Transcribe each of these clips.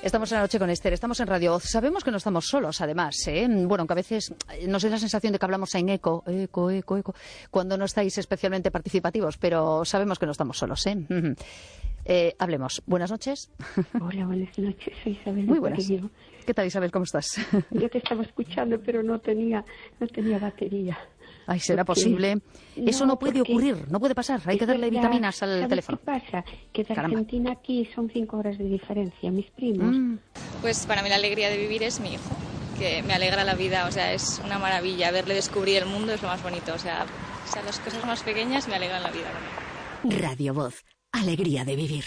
Estamos en la noche con Esther, estamos en Radio Voz. Sabemos que no estamos solos, además, ¿eh? Bueno, que a veces nos da la sensación de que hablamos en eco, cuando no estáis especialmente participativos, pero sabemos que no estamos solos, ¿eh? Hablemos. Buenas noches. Hola, buenas noches. Soy Isabel. Muy buenas. ¿Qué tal, Isabel? ¿Cómo estás? Yo te estaba escuchando, pero no tenía batería. Ay, ¿será posible? Eso no puede ocurrir, no puede pasar. Hay que darle vitaminas al teléfono. ¿Qué pasa? Que de Argentina aquí son 5 horas de diferencia. Mis primos. Pues para mí la alegría de vivir es mi hijo, que me alegra la vida. O sea, es una maravilla. Verle descubrir el mundo es lo más bonito. O sea, las cosas más pequeñas me alegran la vida. Radio Voz. Alegría de vivir.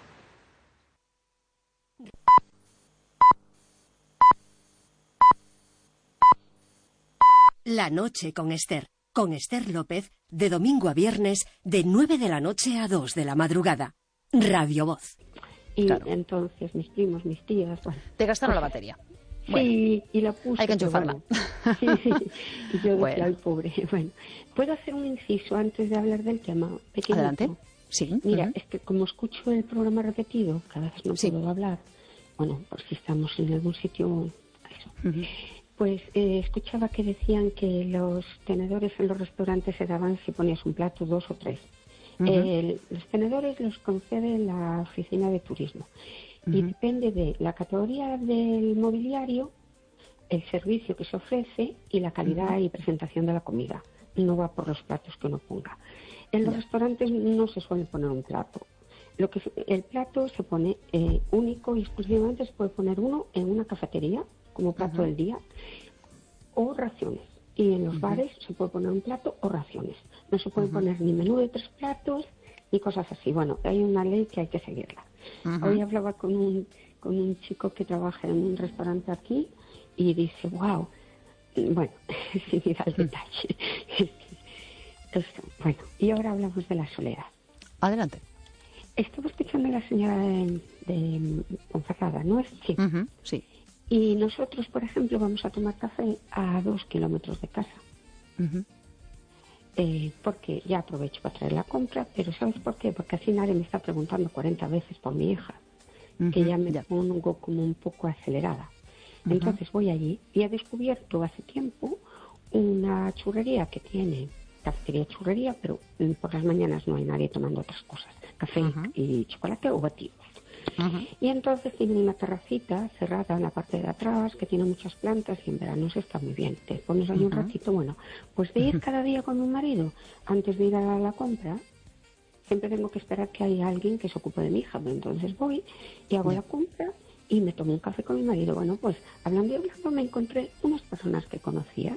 La noche con Esther López, de domingo a viernes, de 9 de la noche a 2 de la madrugada. Radio Voz. Y claro, entonces mis primos, mis tías... Bueno, te gastaron la batería. Sí, bueno, y la puse... Hay que enchufarla. Bueno, sí. Y yo decía, ay, pobre. Bueno, ¿puedo hacer un inciso antes de hablar del tema? Pequeñito. Adelante. Sí. Mira, es que como escucho el programa repetido, cada vez no puedo hablar. Bueno, por si estamos en algún sitio... Eso. Pues escuchaba que decían que los tenedores en los restaurantes se daban si ponías un plato, 2 o 3. Los tenedores los concede la oficina de turismo. Y depende de la categoría del mobiliario, el servicio que se ofrece y la calidad y presentación de la comida. No va por los platos que uno ponga. En los restaurantes no se suele poner un plato. El plato se pone único y exclusivamente se puede poner uno en una cafetería como plato del día, o raciones. Y en los bares se puede poner un plato o raciones. No se puede poner ni menú de 3 platos, ni cosas así. Bueno, hay una ley que hay que seguirla. Hoy hablaba con un chico que trabaja en un restaurante aquí y dice, wow, bueno, sin ir al detalle. Esto, bueno, y ahora hablamos de la soledad. Adelante. Estaba escuchando a la señora de Ponferrada, ¿no es? Sí. Sí. Y nosotros, por ejemplo, vamos a tomar café a 2 kilómetros de casa. Porque ya aprovecho para traer la compra, pero ¿sabes por qué? Porque así nadie me está preguntando 40 veces por mi hija, que ya me pongo como un poco acelerada. Entonces voy allí y he descubierto hace tiempo una churrería que tiene cafetería churrería, pero por las mañanas no hay nadie tomando otras cosas, café y chocolate o batidos. Y entonces tiene una terracita cerrada en la parte de atrás que tiene muchas plantas y en verano se está muy bien. Te pones ahí un ratito, bueno, pues de ir cada día con mi marido antes de ir a la compra, siempre tengo que esperar que haya alguien que se ocupe de mi hija. Entonces voy y hago la compra y me tomo un café con mi marido. Bueno, pues hablando y hablando me encontré unas personas que conocía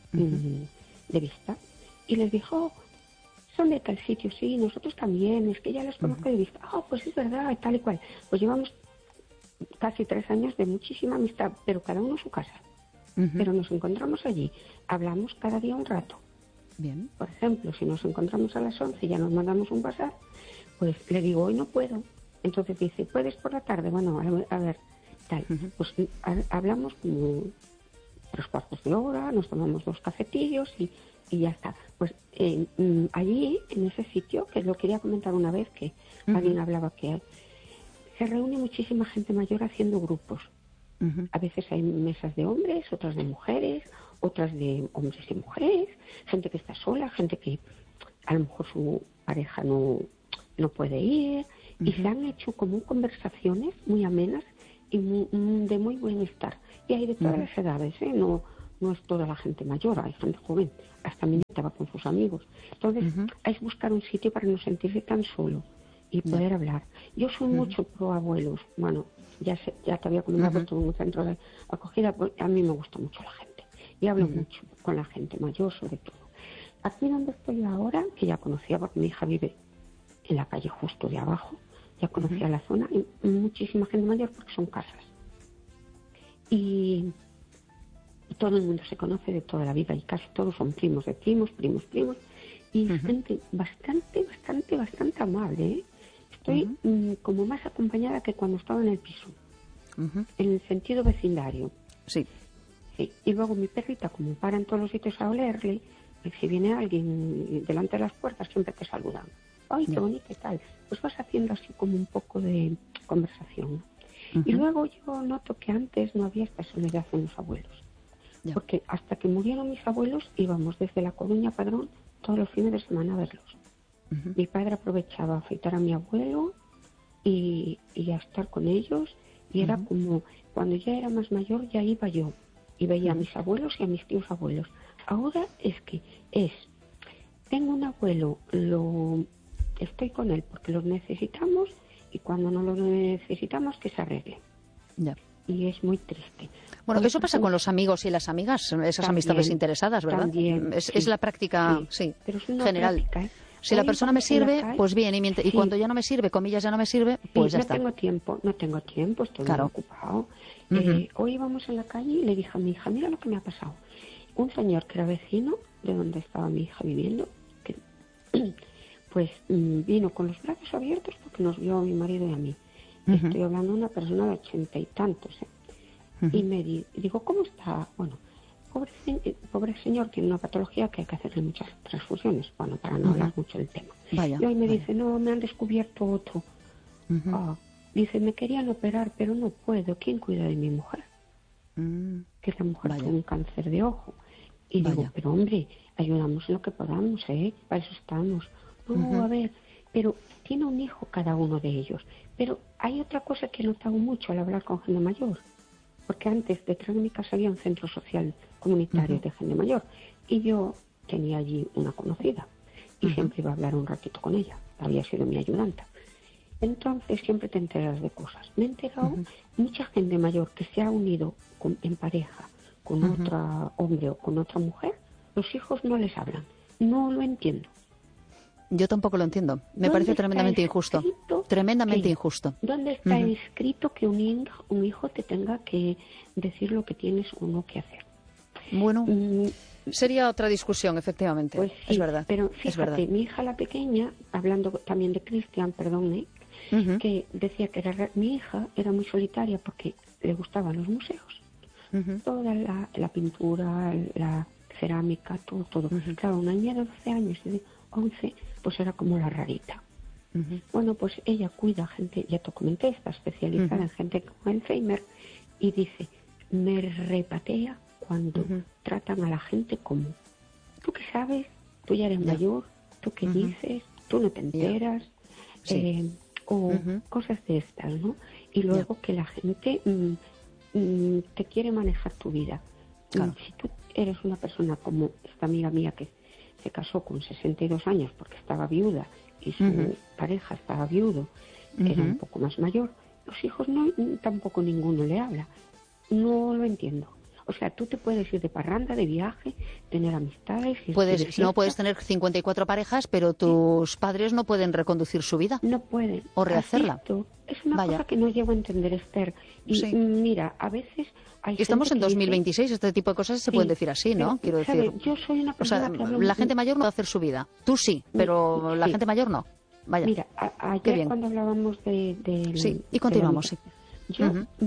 de vista y les dijo, son de tal sitio, sí, nosotros también, es que ya los conozco de vista. Pues es verdad, tal y cual. Pues llevamos casi 3 años de muchísima amistad, pero cada uno en su casa. Pero nos encontramos allí, hablamos cada día un rato. Bien. Por ejemplo, si nos encontramos a las 11 y ya nos mandamos un WhatsApp, pues le digo, hoy no puedo. Entonces dice, ¿puedes por la tarde? Bueno, a ver, tal. Pues hablamos como 3/4 de hora, nos tomamos 2 cafetillos y ya está. Pues allí, en ese sitio, que lo quería comentar una vez, que alguien hablaba que se reúne muchísima gente mayor haciendo grupos. A veces hay mesas de hombres, otras de mujeres, otras de hombres y mujeres, gente que está sola, gente que a lo mejor su pareja no puede ir, y se han hecho como conversaciones muy amenas y de muy buen estar. Y hay de todas las edades, no es toda la gente mayor, hay gente joven, hasta mi nieta va con sus amigos. Entonces, hay que buscar un sitio para no sentirse tan solo y poder hablar. Yo soy mucho pro abuelos. Bueno, ya te había comentado que estuve en un centro de acogida, pues a mí me gusta mucho la gente. Y hablo mucho con la gente mayor, sobre todo. Aquí donde estoy ahora, que ya conocía, porque mi hija vive en la calle justo de abajo, ya conocía la zona, y muchísima gente mayor porque son casas. Y todo el mundo se conoce de toda la vida y casi todos son primos de primos, y gente bastante amable, ¿eh? Estoy como más acompañada que cuando estaba en el piso, en el sentido vecindario. Sí. Y luego mi perrita, como para en todos los sitios a olerle, pues si viene alguien delante de las puertas siempre te saludan. Ay, qué bonito y tal. Pues vas haciendo así como un poco de conversación. Y luego yo noto que antes no había esta soledad en los abuelos. Ya. Porque hasta que murieron mis abuelos íbamos desde La Coruña a Padrón todos los fines de semana a verlos. Mi padre aprovechaba a afeitar a mi abuelo y a estar con ellos, y era como, cuando ya era más mayor ya iba yo y veía a mis abuelos y a mis tíos abuelos. Ahora es que tengo un abuelo, estoy con él porque los necesitamos, y cuando no los necesitamos que se arregle. Ya. Y es muy triste. Bueno, eso pasa con los amigos y las amigas, esas También, amistades interesadas, ¿verdad? también, Es la práctica, sí, Pero es una general. práctica, ¿eh? Si la Hoy persona me vamos en la sirve, calle, pues bien, y sí. cuando ya no me sirve, comillas, ya no me sirve, pues ya no está. tengo tiempo, estoy Claro. muy ocupado. Ujú. Hoy íbamos en la calle y le dije a mi hija, mira lo que me ha pasado. Un señor que era vecino de donde estaba mi hija viviendo, que pues vino con los brazos abiertos porque nos vio a mi marido y a mí. Estoy hablando de una persona de 80 y tantos, Y me digo, ¿cómo está? Bueno, pobre señor, tiene una patología que hay que hacerle muchas transfusiones, bueno, para no hablar mucho del tema. Vaya, y hoy me vaya. dice, no, me han descubierto otro. Dice, me querían operar, pero no puedo. ¿Quién cuida de mi mujer? Que la mujer Vaya. tiene un cáncer de ojo. Y digo, Vaya. pero hombre, ayudamos en lo que podamos, para eso estamos. No, a ver, pero tiene un hijo cada uno de ellos. Pero hay otra cosa que he notado mucho al hablar con gente mayor. Porque antes, detrás de mi casa había un centro social comunitario de gente mayor. Y yo tenía allí una conocida. Y siempre iba a hablar un ratito con ella. Había sido mi ayudanta. Entonces siempre te enteras de cosas. Me he enterado mucha gente mayor que se ha unido en pareja con otro hombre o con otra mujer. Los hijos no les hablan. No lo entiendo. Yo tampoco lo entiendo. Me ¿Dónde parece está tremendamente injusto. escrito Tremendamente que- injusto. ¿Dónde está escrito que un hijo te tenga que decir lo que tienes o no que hacer? Bueno, Mm, sería otra discusión, efectivamente. Pues sí, es verdad. pero es verdad. fíjate, mi hija la pequeña, hablando también de Cristian, perdón, que decía que mi hija era muy solitaria porque le gustaban los museos. Toda la pintura, la cerámica, todo. Claro, una niña de 12 años y de 11, pues era como la rarita. Bueno, pues ella cuida a gente, ya te comenté, está especializada en gente con Alzheimer, y dice, me repatea cuando tratan a la gente como, ¿tú qué sabes? Tú ya eres mayor, ¿tú qué dices? ¿Tú no te enteras? Sí. O cosas de estas, ¿no? Y luego que la gente te quiere manejar tu vida. Claro. Si tú eres una persona como esta amiga mía que se casó con 62 años porque estaba viuda y su pareja estaba viudo, era un poco más mayor, los hijos no, tampoco ninguno le habla. No lo entiendo. O sea, tú te puedes ir de parranda, de viaje, tener amistades. Puedes tener 54 parejas, pero tus padres no pueden reconducir su vida. No pueden. O rehacerla. Asisto. Es una Vaya. cosa que no llego a entender, Esther. Y Sí. mira, a veces hay Estamos en gente que dice, 2026, este tipo de cosas se Sí, pueden decir así, ¿no? pero, Quiero ¿sabe? decir. Yo soy una O sea, persona que hablo la muy- gente mayor no va a hacer su vida. Tú sí, pero la Sí. gente mayor no. Vaya. Mira, Qué ayer bien. cuando hablábamos de Sí, y continuamos, sí. Yo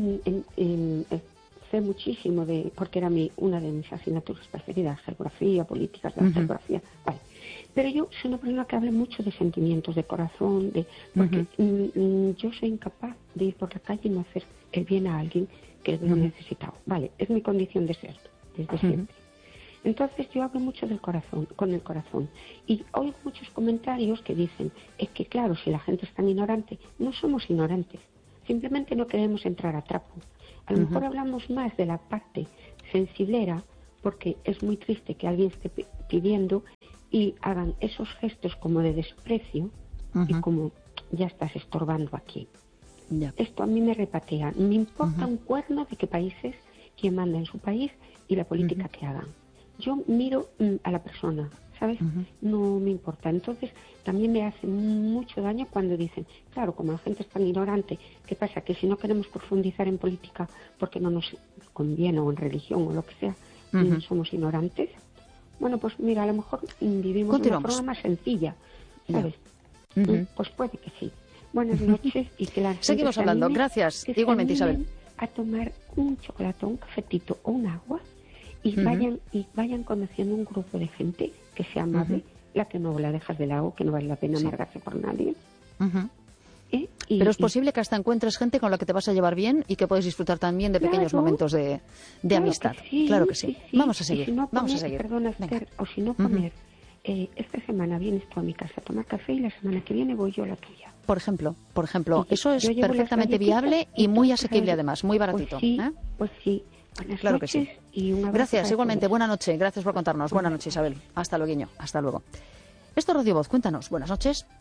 sé muchísimo porque era una de mis asignaturas preferidas, geografía, políticas de la geografía, vale. Pero yo soy una persona que habla mucho de sentimientos, de corazón, porque yo soy incapaz de ir por la calle y no hacer el bien a alguien que lo necesitado. Vale, es mi condición de ser, desde siempre. Entonces yo hablo mucho del corazón, con el corazón. Y oigo muchos comentarios que dicen, es que claro, si la gente es tan ignorante, no somos ignorantes. Simplemente no queremos entrar a trapo. A lo mejor hablamos más de la parte sensiblera, porque es muy triste que alguien esté pidiendo y hagan esos gestos como de desprecio y como ya estás estorbando aquí. Ya. Esto a mí me repatea. Me importa un cuerno de qué países, quién manda en su país y la política que hagan. Yo miro a la persona, ¿sabes? No me importa. Entonces, también me hace mucho daño cuando dicen, claro, como la gente es tan ignorante, ¿qué pasa? Que si no queremos profundizar en política porque no nos conviene, o en religión, o lo que sea, somos ignorantes. Bueno, pues mira, a lo mejor vivimos de una forma más sencilla, ¿sabes? Pues puede que sí. Buenas noches y que la gente Seguimos se hablando. anime, Gracias. que se Igualmente, Isabel. animen a tomar un chocolate, un cafetito o un agua y vayan conociendo un grupo de gente que sea amable, la que no la dejas de lado, que no vale la pena amargarse por nadie. Pero es posible que hasta encuentres gente con la que te vas a llevar bien y que puedes disfrutar también de pequeños momentos de amistad. Claro que sí. Vamos a seguir. Si no vamos a comer, seguir. Perdona, Esther, o si no comer, esta semana vienes tú a mi casa a tomar café y la semana que viene voy yo a la tuya. Por ejemplo, Y eso es yo llevo las perfectamente galletitas viable y muy tú asequible traes- además, muy baratito. Pues sí. Buenas Claro que noches sí. y un abrazo Gracias, para igualmente. todos. Buenas noches. Gracias por contarnos. Buenas noches, Isabel. Hasta luego. Hasta luego. Esto es Radio Voz. Cuéntanos. Buenas noches.